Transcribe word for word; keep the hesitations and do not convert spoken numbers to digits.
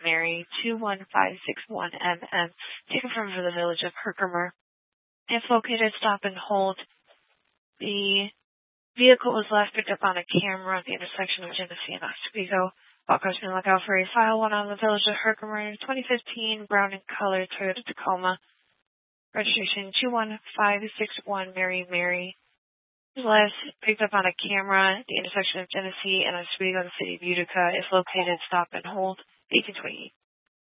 Mary, two one five six one M M, taken from the village of Herkimer. If located, stop and hold. The vehicle was last picked up on a camera at the intersection of Genesee and Oswego. All cars being look out for a file one on the village of Herkimer, twenty fifteen brown in color Toyota Tacoma. Registration two one five six one Mary Mary. Last picked up on a camera at the intersection of Genesee and Oswego, the city of Utica. If located, stop and hold. eighteen twenty-eight.